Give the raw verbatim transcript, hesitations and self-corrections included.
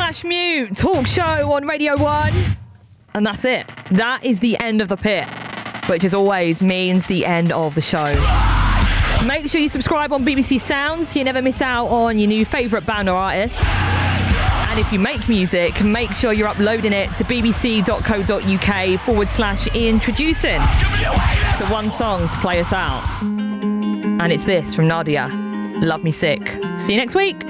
slash mute talk show on Radio one. And that's it. That is the end of the pit, which as always means the end of the show. Make sure you subscribe on B B C Sounds so you never miss out on your new favourite band or artist. And if you make music, make sure you're uploading it to bbc.co.uk forward slash introducing. So one song to play us out. And it's this from Nadia, Love Me Sick. See you next week.